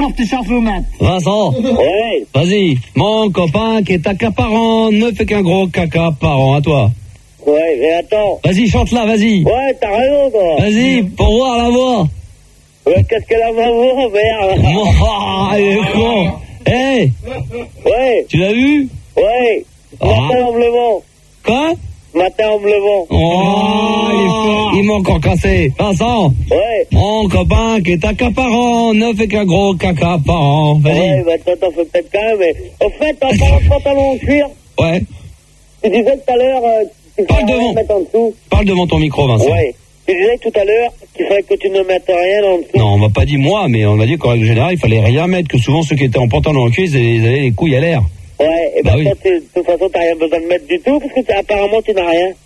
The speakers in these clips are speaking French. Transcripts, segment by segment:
Vincent. Ouais. Vas-y. Mon copain qui est accaparant ne fait qu'un gros caca par an. À toi. Ouais, mais attends. Vas-y, chante-la, vas-y. Ouais, t'as raison, toi. Vas-y, pour voir la voix. Ouais, qu'est-ce qu'elle a ma voix, merde. Oh, il est con. Hey, Ouais, tu l'as vu? ouais. Matin en bleu. Quoi? Matin en bleu. Oh, il m'a encore cassé. Vincent. Ouais. Mon copain qui est accaparant ne fait qu'un gros caca par an. Vas-y. Ouais, bah t'en fais peut-être quand même, mais... Au fait, en parlant de pantalon en cuir, Ouais. tu disais tout à l'heure... tu Parle fallait devant. rien mettre en dessous. Parle devant ton micro, Vincent. Ouais. Tu disais tout à l'heure qu'il fallait que tu ne mettes rien en dessous. Non, on m'a pas dit moi, mais on m'a dit qu'en règle générale, il fallait rien mettre, que souvent ceux qui étaient en pantalon en cuir, ils avaient les couilles à l'air. Ouais, et Bah ben oui. toi, de toute façon, t'as rien besoin de mettre du tout, parce que apparemment, tu n'as rien.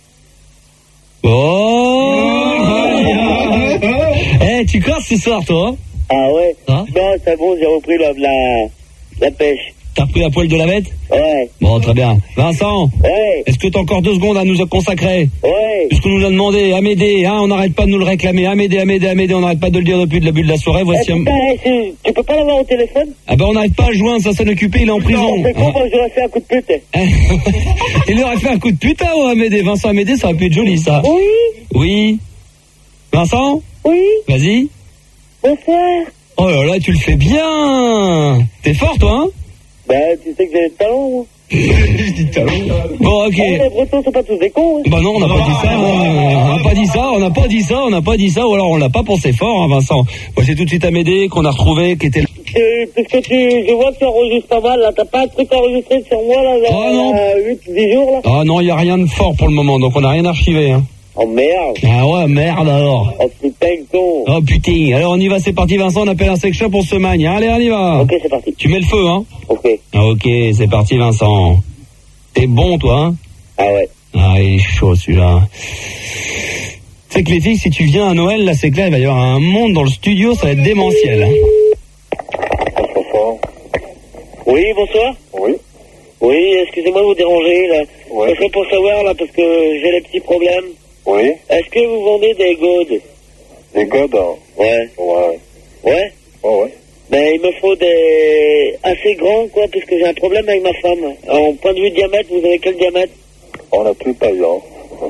Oh. Eh, tu casses ce soir, toi, hein? Ah ouais? Hein? Non, c'est bon, j'ai repris la pêche. T'as repris la poêle de la bête? Ouais, Bon, très bien. Vincent, ouais, est-ce que t'as encore 2 secondes à nous consacrer? ouais. Puisqu'on nous l'a demandé, Amédée, hein, on n'arrête pas de nous le réclamer. Amédée, on n'arrête pas de le dire depuis le début de la soirée. Eh, Voici un... putain, tu peux pas l'avoir au téléphone? Ah ben on n'arrête pas à le joindre, ça s'en occupé, il est en prison. Non, c'est con, moi, j'aurais fait un coup de pute. Il aurait fait un coup de putain, ouais, Amédée. Vincent Amédée, ça aurait pu être joli, ça. Oui, Oui. Vincent, oui, vas-y. bonsoir. Oh là là, tu le fais bien. T'es fort, toi, hein? Ben, tu sais que j'ai le talent, moi. Bon, ok. Ah, les Bretons sont pas tous des cons, hein. Bah non, on n'a pas dit ça, on n'a pas dit ça, ou alors on l'a pas pensé fort, hein, Vincent. Moi, c'est tout de suite Amédée qu'on a retrouvé, qui était... Puisque je vois que tu enregistres pas mal, là. T'as pas un truc enregistré sur moi, là, Oh, non. 8-10 jours, là? Ah non, il n'y a rien de fort pour le moment, donc on n'a rien archivé, hein. Oh, merde. Ah ouais, merde alors. Oh, putain, con. Oh putain, alors on y va, c'est parti, Vincent, on appelle un sex shop, on se magne. Allez, on y va. Ok, c'est parti. Tu mets le feu, hein? Ok. Ah, ok, c'est parti, Vincent. T'es bon, toi, hein? Ah ouais. Ah, il est chaud, celui-là. Tu sais que les filles, si tu viens à Noël, là, c'est clair, il va y avoir un monde dans le studio, ça va être démentiel. Hein. Oui, bonsoir. Oui. Oui, excusez-moi de vous déranger, là. Ouais. Ça serait pour savoir, là, parce que j'ai des petits problèmes. Oui. Est-ce que vous vendez des godes? Des godes, hein. Ouais. Ouais. Ouais? Oh, ouais. Ben, il me faut des... assez grands, quoi, parce que j'ai un problème avec ma femme. En point de vue diamètre, vous avez quel diamètre? On a plus taille, hein.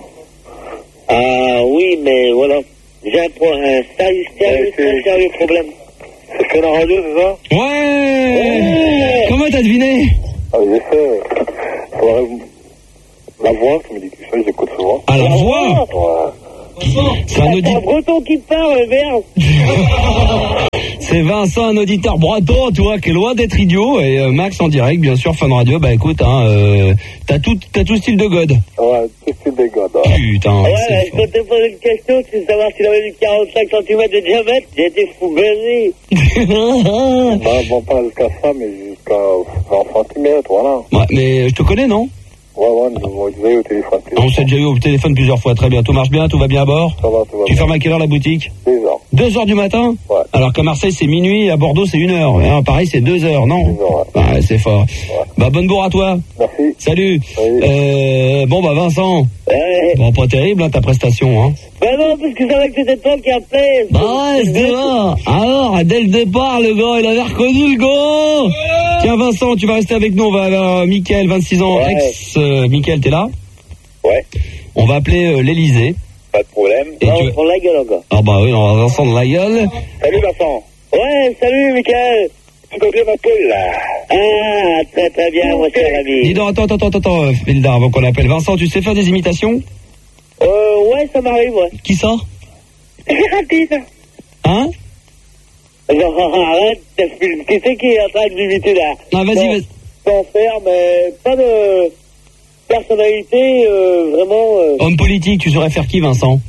Ah, oui, mais voilà. J'ai un sérieux problème. C'est fait la radio, c'est ça? Ouais. Comment t'as deviné? Ah, j'ai fait. Faudrait... La voix, ça me dit quelque chose, j'écoute souvent. À la voix. Ouais. C'est un C'est un breton qui parle, merde. C'est Vincent, un auditeur breton, tu vois, qui est loin d'être idiot. Et Max en direct, bien sûr, Fun Radio. Bah écoute, hein, t'as tout style de god. Ouais, tout style des godes, hein. Putain. Ouais, c'est je peux te poser une question, tu veux savoir s'il avait du 45 cm de diamètre? J'ai été fou baisé. Bah, bon, pas jusqu'à ça, mais jusqu'à 20 cm, voilà. Ouais, mais je te connais, non? Ouais, on disait au téléphone. On s'est déjà eu au téléphone plusieurs fois, très bien. Tout marche bien, tout va bien à bord? Ça va, tout va Tu bien. fermes à quelle heure la boutique? 2 heures. 2 heures du matin? Ouais. Alors qu'à Marseille c'est minuit et à Bordeaux c'est 1 heure. Hein, pareil c'est 2 heures, non? 2 heures, ouais. Ouais, c'est fort. Ouais. Bah bonne bourre à toi. Merci. Salut. Oui. Bon bah Vincent. Ouais. Bon pas terrible hein, ta prestation hein. Ben non, parce que je savais que c'était toi qui appelais. Bah ouais c'était là. Alors dès le départ le gars il avait reconnu le gars. Tiens Vincent tu vas rester avec nous. On va vers Mickaël 26 ans. Ouais. Mickaël t'es là? Ouais. On va appeler l'Elysée. Pas de problème. Et Non, tu... on prend la gueule encore. Ah bah oui on va Vincent de la gueule. Salut, Vincent. Ouais, salut, Mickaël. Tu connais ma poule, là? Ah, très très bien, mon cher ami. Dis donc attends Vilda avant qu'on l'appelle. Vincent tu sais faire des imitations? Ouais, ça m'arrive, ouais. Qui ça? C'est raté, ça. Hein? Non, arrête, qui c'est qui est en train de m'imiter, là? Ah vas-y Non, vas-y. sans faire, mais pas de personnalité, vraiment... Homme politique, tu saurais faire qui, Vincent?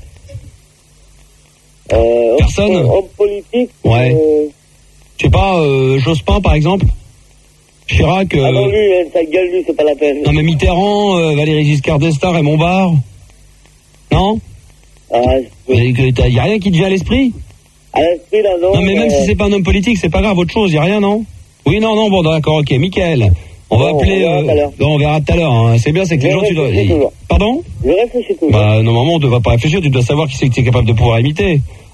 Personne. Homme politique. Ouais. Je sais pas, Jospin, par exemple? Chirac. Ah non, lui, sa gueule, lui, c'est pas la peine. Non, mais Mitterrand, Valéry Giscard d'Estaing, Raymond Barre? Non? Ah, Y a rien qui te vient à l'esprit? à l'esprit, là, non. Non, mais même si c'est pas un homme politique, c'est pas grave, autre chose, y a rien, non? Oui, non, bon, d'accord, ok. Mickaël, on va appeler... on verra tout à l'heure. Non, on verra tout à l'heure, hein. C'est bien, c'est que les Je gens, tu dois... réfléchis toujours. Pardon? Je réfléchis toujours. Bah, normalement, on ne devrait pas réfléchir, tu dois savoir qui c'est que tu es capable de pouvoir imiter.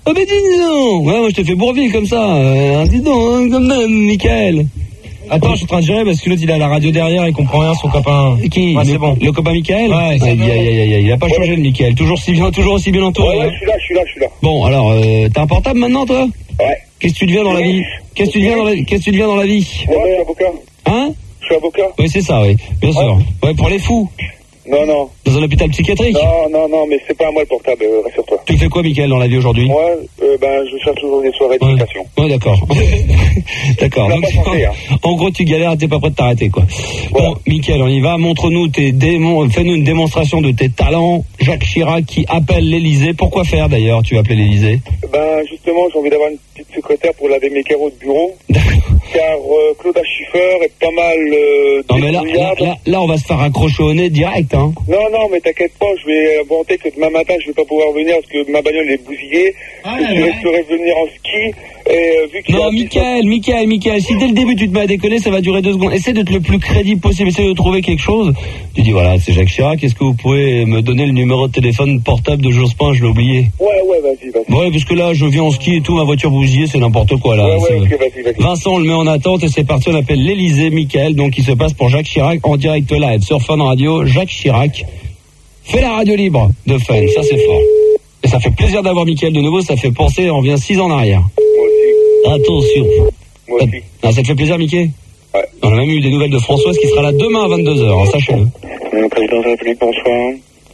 Oh ben dis donc. Ouais, moi je te fais Bourville comme ça. Dis donc, hein, comme même, Michael. Attends, je suis en train de gérer parce que l'autre il a la radio derrière, il comprend rien, son copain. Qui? Ouais, c'est bon. Le copain Michael? Ouais, c'est bon. Il a pas changé le Michael. Toujours aussi bien entouré. Ouais, je suis là. Bon, alors, t'as un portable maintenant, toi? Ouais. Qu'est-ce que tu deviens dans la vie? Qu'est-ce que tu deviens dans la vie? Ouais, je suis avocat. Hein? Je suis avocat. Oui, c'est ça, oui. Bien sûr. Ouais, pour les fous. Non. Dans un hôpital psychiatrique. Non, mais c'est pas à moi le portable, rassure-toi. Tu fais quoi, Michael, dans la vie aujourd'hui? Moi, je cherche toujours des soirées d'éducation. Ouais, d'accord. D'accord. Ça n'a pas changé, hein. En gros, tu galères, t'es pas prêt de t'arrêter, quoi. Voilà. Bon, Michael, on y va. Montre-nous fais-nous une démonstration de tes talents. Jacques Chirac qui appelle l'Élysée. Pourquoi faire, d'ailleurs, tu appelles l'Élysée? Justement, j'ai envie d'avoir une petite secrétaire pour laver mes carreaux de bureau. Car Claude Schiffer est pas mal non, mais là, on va se faire accrocher au nez direct, hein. Non, mais t'inquiète pas, je vais inventer que demain matin, je vais pas pouvoir venir parce que ma bagnole est bousillée. Je resterai venir en ski. Et vu qu'il non, Michael, si dès le début tu te mets à déconner, ça va durer 2 secondes. Essaie d'être le plus crédible possible, essaie de trouver quelque chose. Tu dis voilà, c'est Jacques Chirac, est-ce que vous pouvez me donner le numéro de téléphone portable de Jospin? Je l'ai oublié. Ouais, vas-y. Ouais, parce que là, je viens en ski et tout, ma voiture bousillée, c'est n'importe quoi là. Ouais, ok, vas-y. Vincent, on le met en attente et c'est parti, on appelle l'Élysée, Michael, donc il se passe pour Jacques Chirac en direct live sur Fun Radio. Jacques Chirac fait la radio libre de Fun, ça c'est fort. Et ça fait plaisir d'avoir Michael de nouveau, ça fait penser, on revient 6 ans en arrière. Moi aussi. Attention. Moi aussi. Ah, ça te fait plaisir, Mickey? Ouais. On a même eu des nouvelles de Françoise qui sera là demain à 22h, hein, sachez-le. Président de la République, bonsoir.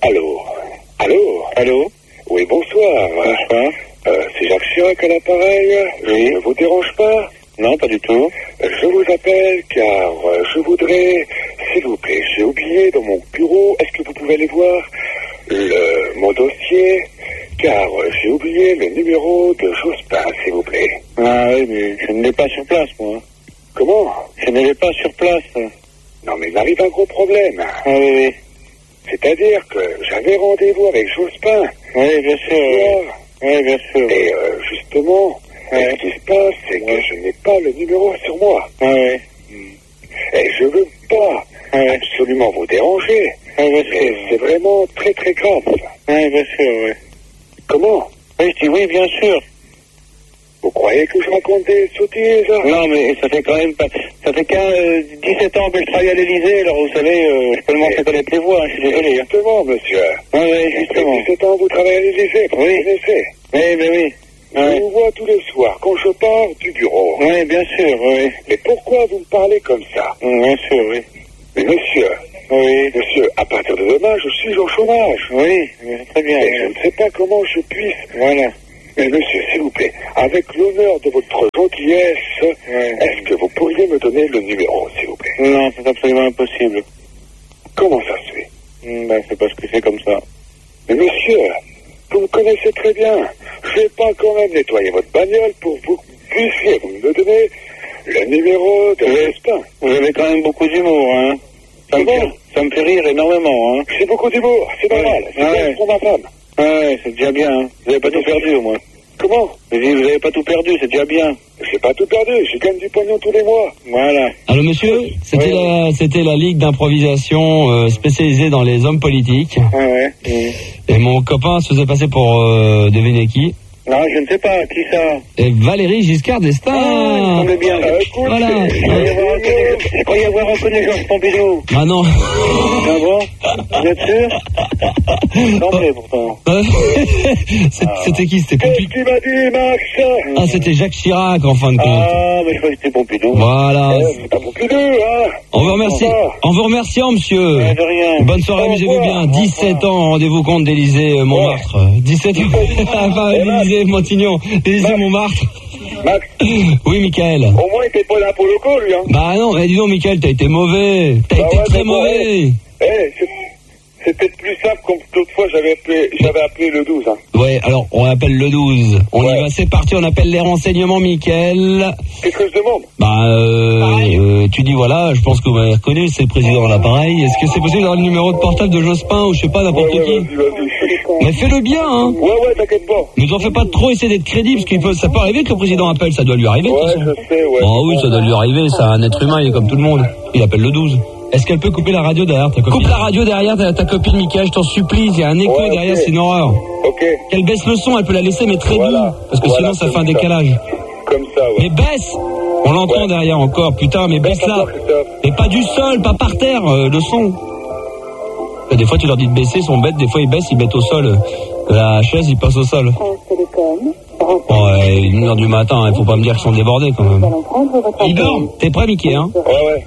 Allô? Oui, bonsoir. Bonsoir. C'est Jacques Chirac à l'appareil. Oui. Je ne vous dérange pas? Non, pas du tout. Je vous appelle car je voudrais, s'il vous plaît, j'ai oublié dans mon bureau, est-ce que vous pouvez aller voir mon dossier? Car j'ai oublié le numéro de Jospin, s'il vous plaît. Ah oui, mais je ne l'ai pas sur place, moi. Comment? Je ne l'ai pas sur place. Non, mais il arrive un gros problème. Ah oui. C'est-à-dire que j'avais rendez-vous avec Jospin. Oui, bien sûr. Oui, bien sûr. Et justement, ce qui se passe, c'est que je n'ai pas le numéro sur moi. Oui. Et je veux pas absolument vous déranger. Mais c'est vraiment très très grave. Oui, bien sûr, oui. Comment? Oui, je dis oui, bien sûr. Vous croyez que je raconte des sottises? Non, mais ça fait quand même pas... Ça fait 17 ans que je travaille à l'Élysée, alors vous savez, je peux le montrer connaître les voix, je suis désolé. Justement, monsieur. Oui, justement. 17 ans, vous travaillez à l'Élysée, vous connaissez? Oui. Je vous vois tous les soirs, quand je pars du bureau. Oui, bien sûr, oui. Mais pourquoi vous me parlez comme ça? Bien sûr, oui. Mais monsieur... Oui, monsieur, à partir de demain, je suis au chômage. Oui, très bien. Et je ne sais pas comment je puisse... Voilà. Mais monsieur, s'il vous plaît, avec l'honneur de votre gentillesse, est-ce que vous pourriez me donner le numéro, s'il vous plaît? Non, c'est absolument impossible. Comment ça se fait? C'est parce que c'est comme ça. Mais monsieur, vous me connaissez très bien. Je vais pas quand même nettoyer votre bagnole pour que vous puissiez me donner le numéro de Jospin. Vous avez quand même beaucoup d'humour, hein? Ça me fait rire énormément, hein. C'est beaucoup d'humour, c'est normal. C'est bien pour ma femme. Ouais, c'est déjà bien, hein. Vous n'avez pas tout perdu, au moins. Comment? Vous n'avez pas tout perdu, c'est déjà bien. J'ai pas tout perdu, je gagne du pognon tous les mois. Voilà. Allô, monsieur? C'était la Ligue d'improvisation spécialisée dans les hommes politiques. Et mon copain se faisait passer pour deviner qui? Non, je ne sais pas, qui ça? Et Valérie Giscard d'Estaing. Ah, il semble bien. Écoute, voilà. Je croyais avoir reconnu Georges Pompidou. Ah non. Ah bon? Vous êtes sûr? Semblait pourtant. C'était qui? C'était Pompidou. Qu'est-ce qu'il m'a dit, Max? Ah, c'était Jacques Chirac, en fin de compte. Ah, mais je croyais que c'était Pompidou. Voilà. C'est pas Pompidou, hein? On vous remercie, monsieur. Ouais, de rien. Bonne soirée, amusez-vous bien. 17 ans, rendez-vous compte d'Élysée Montmartre. 17 ans. Enfin, Élysée Montignon. Élysée Montmartre. Max? Oui, Michael. Au moins, il était pas là pour le coup, lui, hein? Bah non, mais dis donc, Michael, t'as été mauvais. T'as été très mauvais. C'est peut-être plus simple, comme l'autre fois, j'avais appelé le 12, hein. Ouais, alors, on appelle le 12. On y va, c'est parti, on appelle les renseignements, Michael. Qu'est-ce que je demande? Tu dis, voilà, je pense que vous m'avez reconnu, c'est le président de l'appareil. Est-ce que c'est possible d'avoir le numéro de portable de Jospin ou je sais pas, n'importe qui? Vas-y. Mais fais-le bien, hein. Ouais, t'inquiète pas. Nous en fais pas trop, essayer d'être crédible, parce que ça peut arriver que le président appelle, ça doit lui arriver. Ouais, je sais, ouais. Oh oui, ça doit lui arriver, c'est un être humain, il est comme tout le monde. Il appelle le 12. Est-ce qu'elle peut couper la radio derrière ta copine? Coupe la radio derrière ta copine, Mickaël, je t'en supplie. Il y a un écho derrière, c'est une horreur. Ok. Qu'elle baisse le son, elle peut la laisser, mais très Voilà. doux. Parce que Voilà, sinon, ça fait un comme ça. décalage. Comme ça, ouais. Mais baisse! On l'entend derrière encore, putain, mais baisse là. Mais pas du sol, pas par terre, le son. Et des fois, tu leur dis de baisser, ils sont bêtes. Des fois, ils baissent, ils mettent au sol. La chaise, ils passent au sol. Bon, 1h du matin, il faut pas me dire qu'ils sont débordés quand même. Ils dorment. T'es prêt, Mickey, hein? Ouais.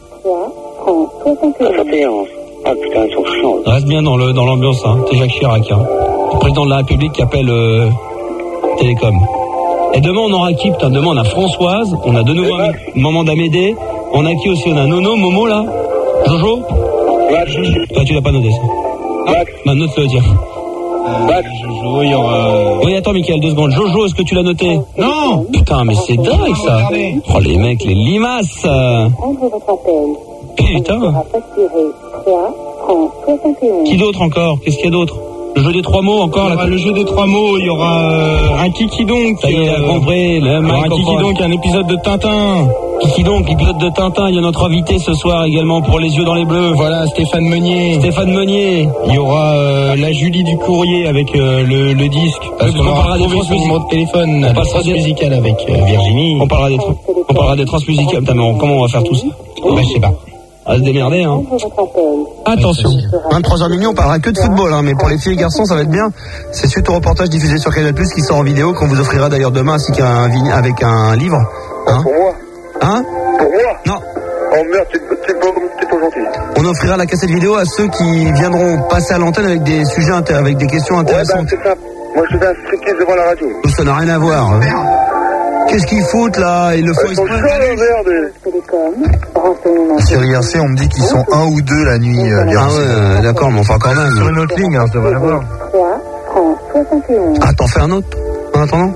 Ça fait Ah putain, ils sont chiants. Reste bien dans l'ambiance, hein. T'es Jacques Chirac, hein. Le président de la République qui appelle Télécom. Et demain, on aura qui, putain? Demain, on a Françoise, on a de nouveau un Maman d'Amédée. On a qui aussi? On a Nono, Momo, là? Jojo? Max. Toi, tu l'as pas noté, ça. Max. Bah, note-le, tiens. Jojo, il y aura... Oui, attends, Mickaël, 2 secondes. Jojo, est-ce que tu l'as noté? Non! Putain, mais c'est dingue, ça. Oh, les mecs, les limaces. Putain. Qui d'autre encore? Qu'est-ce qu'il y a d'autre? Le jeu des 3 mots encore, là. Le jeu des 3 mots, il y aura un Kiki donc. Ça y est, compris. Le un Kiki donc, un épisode de Tintin. Kiki donc, l'épisode de Tintin. Il y a notre invité ce soir également pour Les Yeux dans les Bleus. Voilà, Stéphane Meunier. Il y aura la Julie du Courrier avec le disque. Parce qu'on aura trouvé son numéro de téléphone. On passera des musicales avec Virginie. On parlera des transmusicales. Putain, mais comment on va faire tout ça? Bah, je sais pas. On va se démerder, hein. Attention, 23h minuit, on parlera que de football, hein, mais pour les filles et garçons, ça va être bien. C'est suite au reportage diffusé sur Canal+, qui sort en vidéo, qu'on vous offrira d'ailleurs demain, ainsi avec un livre. Hein? Pour moi? Hein? Pour moi? Non. Oh merde, t'es pas gentil. On offrira la cassette vidéo à ceux qui viendront passer à l'antenne avec des sujets, avec des questions intéressantes. Ouais, c'est ça. Moi, je fais un striptease devant la radio. Ça n'a rien à voir. Hein. Qu'est-ce qu'ils foutent, là? Ils le font exprès. Merde. Sur IRC, on me dit qu'ils sont 1 ou 2 la nuit. Ah ouais, d'accord, mais enfin quand même. Sur une autre ligne, hein, je devrais l'avoir. Ah, t'en fais un autre en attendant?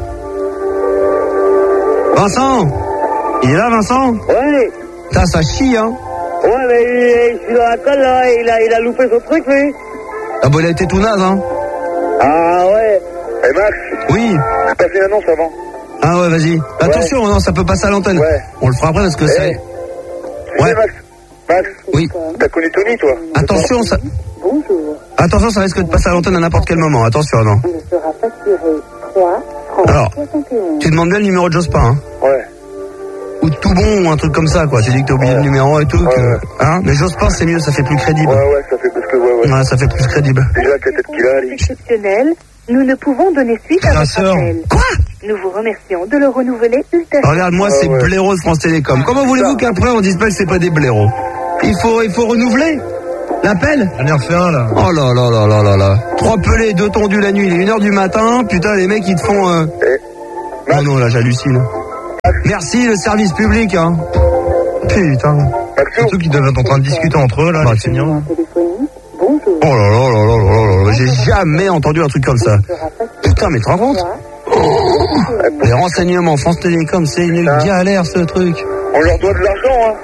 Vincent! Il est là, Vincent? Ouais. Putain, ça chie, hein? Ouais, mais je suis dans la colle, là. Il a loupé son truc, lui. Ah bah, il a été tout naze, hein? Ah ouais. Eh Max, Oui. je passe une annonce avant. Ah ouais, vas-y. Attention, non, ça peut passer à l'antenne. Ouais. On le fera après parce que c'est... Ouais. Max, Oui. t'as connu Tony, toi? Attention, ça... Bonjour. Attention, ça risque de passer à l'antenne à n'importe quel moment. Attention, non. Il sera facturé 3 francs Alors, 71. tu demandes bien le numéro de Jospin, hein? Ouais. Ou de tout bon, ou un truc comme ça, quoi. Tu dis que t'as oublié le numéro et tout. Ouais. Hein? Mais Jospin, c'est mieux, ça fait plus crédible. Ouais, ça fait parce que Ouais, ça fait plus crédible. déjà que la tête qu'il a, lui. Exceptionnel, nous ne pouvons donner suite à votre appel. Quoi? Nous vous remercions de le renouveler ultérieurement. Regarde, moi, c'est blaireau de France Télécom. Comment voulez-vous qu'après, on dise pas que c'est pas des blaireaux? Il faut renouveler l'appel. J'en ai refait un, là. Oh là là là là là là. 3 pelés, 2 tondus la nuit, il est 1h du matin. Putain, les mecs, ils te font... Oh non, là, j'hallucine. Merci, le service public, hein. Putain. Surtout qu'ils doivent être en train de discuter entre eux, là, les seniors. Oh là là là là là là. J'ai jamais entendu un truc comme ça. Putain, mais tu te rends compte? Les renseignements, France Télécom, c'est une galère, ce truc. On leur doit de l'argent, hein.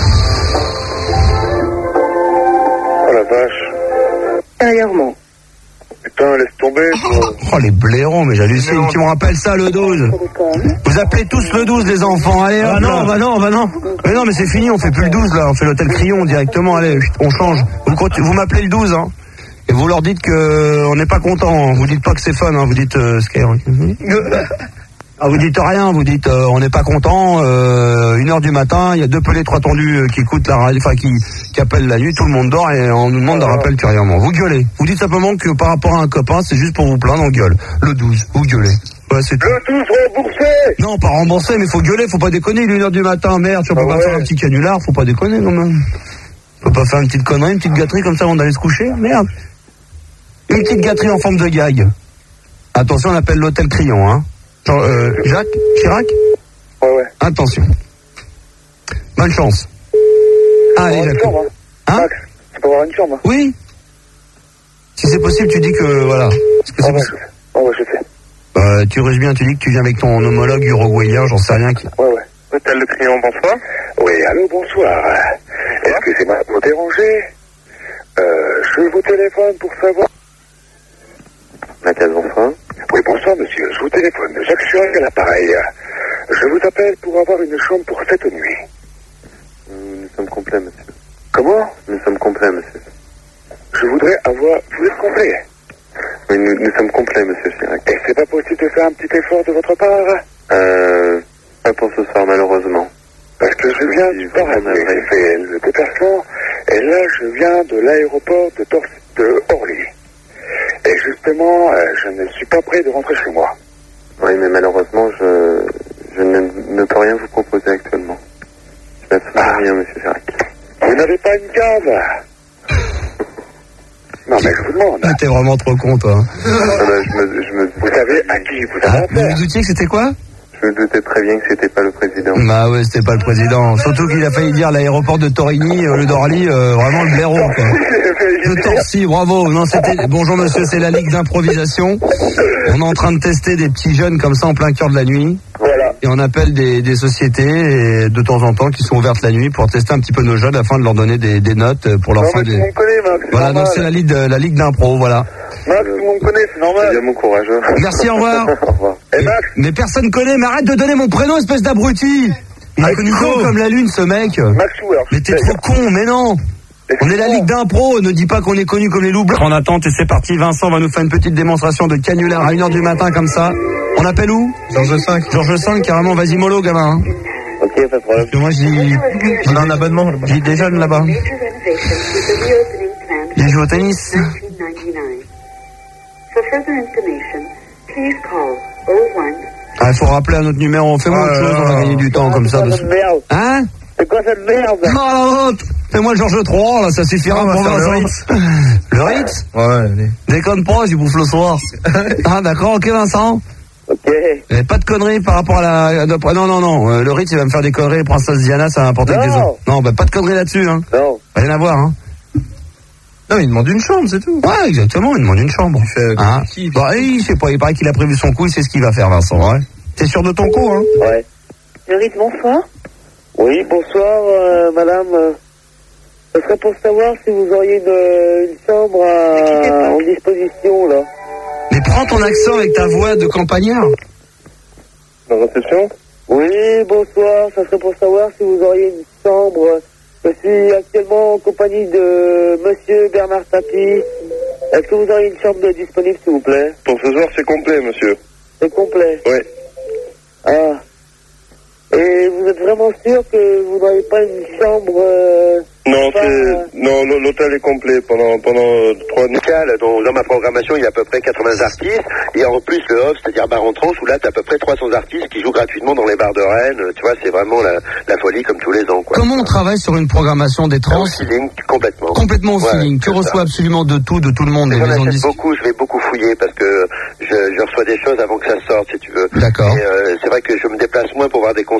Oh la vache. Ultérieurement. Putain, laisse tomber. Oh, les blaireaux, mais j'hallucine. Tu me rappelles ça, le 12? Vous appelez tous le 12, les enfants. Allez, hop, bah non. Mais non, mais c'est fini, on fait plus le 12, là. On fait l'hôtel Crillon directement. Allez, on change. Vous m'appelez le 12, hein. Et vous leur dites que on n'est pas content. Hein. Vous dites pas que c'est fun, hein. Vous dites Skyrock. Ah, vous dites rien, vous dites on n'est pas content, 1h du matin, il y a 2 pelés, 3 tondus qui écoutent la radio, enfin qui appellent la nuit, tout le monde dort et on nous demande de rappel ultérieurement. Vous gueulez. Vous dites simplement que par rapport à un copain, c'est juste pour vous plaindre, on gueule. Le 12, vous gueulez. Ouais, c'est tout. Le 12 remboursé. Non, pas remboursé, mais faut gueuler, faut pas déconner, il est 1h du matin, merde, tu peux pas faire un petit canular, faut pas déconner quand même. Faut pas faire une petite connerie, une petite gâterie comme ça avant d'aller se coucher, merde. Une petite gâterie en forme de gag. Attention, on appelle l'hôtel Crillon, hein. Jacques Chirac? Ouais. Attention. Bonne chance. Allez, d'accord. Hein? Max, tu peux avoir une chambre? Oui. Si c'est possible, tu dis que, voilà. Est-ce que c'est possible? Ouais, je sais. Tu ruses bien, tu dis que tu viens avec ton homologue uruguayen, j'en sais rien qui. Ouais. Hôtel Le Crillon, bonsoir. Oui, allô, bonsoir. Est-ce que c'est mal pour déranger? Je vous téléphone pour savoir... Mathias, bonsoir. Oui, bonsoir, monsieur. Je vous téléphone. Jacques Chirac à l'appareil. Je vous appelle pour avoir une chambre pour cette nuit. Nous sommes complets, monsieur. Comment? Nous sommes complets, monsieur. Je voudrais avoir... Vous êtes complet? Oui, nous sommes complets, monsieur Chirac. Et c'est pas possible de faire un petit effort de votre part? Pas pour ce soir, malheureusement. Parce que je viens du paradis, j'ai fait le déplacement, et là, je viens de l'aéroport de Orly. Et justement, je ne suis pas prêt de rentrer chez moi. Oui, mais malheureusement, je ne peux rien vous proposer actuellement. Je n'ai absolument rien, monsieur Chirac. Vous n'avez pas une cave? Non, mais je vous demande. Ah, t'es vraiment trop con, toi. Vous savez à qui vous avez affaire? Vous vous doutiez que c'était quoi? Je me doutais très bien que c'était pas le président. Bah ouais, c'était pas le président. Surtout qu'il a failli dire l'aéroport de Torigny au lieu d'Orly, vraiment le blaireau, quoi. De Torcy, bravo. Non, c'était... Bonjour monsieur, c'est la Ligue d'improvisation. On est en train de tester des petits jeunes comme ça en plein cœur de la nuit. Voilà. Et on appelle des sociétés et de temps en temps qui sont ouvertes la nuit pour tester un petit peu nos jeunes afin de leur donner des notes pour leur non, fin mais de... tout le monde connaît, Max. Voilà, donc c'est la Ligue d'impro, voilà. Max, tout le monde connaît, c'est normal. C'est bien mon courage. Merci, au revoir. Au revoir. Et Max? Mais personne connaît, mais arrête de donner mon prénom, espèce d'abruti. Il est connu con comme la lune, ce mec. Max Schwer. Mais t'es trop con, mais non. On est la Ligue d'impro, ne dis pas qu'on est connu comme les loups blancs. En attente, et c'est parti, Vincent va nous faire une petite démonstration de canular à 1h du matin comme ça. On appelle où? Georges V. Georges V, carrément, vas-y mollo, gamin. Hein. Ok, pas de problème. Parce que moi, j'ai un abonnement. J'ai des jeunes là-bas. J'ai joué au tennis. Ah, il faut rappeler à notre numéro. Fais-moi autre chose, on va gagner du temps comme ça. Merde. Hein? C'est quoi cette merde? Oh la honte! Fais-moi le Georges III, là, ça suffira pour Vincent. Le Ritz? Ouais, allez. Déconne pas, j'y bouffe le soir. Ah, d'accord, ok, Vincent? Ok. Et pas de conneries par rapport à la... Non, le Ritz, il va me faire des conneries, Princesse Diana, ça va importer que des autres. Non, bah, pas de conneries là-dessus, hein. Non. Rien à voir, hein. Non, il demande une chambre, c'est tout. Ouais, exactement, il demande une chambre. Hein? Bah, je sais pas, il paraît qu'il a prévu son coup, il sait ce qu'il va faire, Vincent, ouais. T'es sûr de ton coup, hein? Ouais. Doris, bonsoir. Oui, bonsoir, madame. Ce serait pour savoir si vous auriez une chambre en disposition, là. Mais prends ton accent avec ta voix de campagnard. La réception? Oui, bonsoir. Ça serait pour savoir si vous auriez une chambre. Je suis actuellement en compagnie de monsieur Bernard Tapie. Est-ce que vous auriez une chambre disponible, s'il vous plaît? Pour ce soir, c'est complet, monsieur. C'est complet? Oui. Ah. Et vous êtes vraiment sûr que vous n'aurez pas une chambre Non, non, l'hôtel est complet pendant 3 nuits. Dans ma programmation, il y a à peu près 80 artistes. Et en plus, le off, c'est-à-dire bar en tranche, où là, tu as à peu près 300 artistes qui jouent gratuitement dans les bars de Rennes. Tu vois, c'est vraiment la folie comme tous les ans, quoi. Comment on travaille sur une programmation des trans? Au feeling, complètement. Complètement au feeling. Ouais, tu reçois absolument de tout le monde. Des maisons de disques. Je vais beaucoup fouiller parce que je reçois des choses avant que ça sorte, si tu veux. D'accord. Et c'est vrai que je me déplace moins pour voir des concerts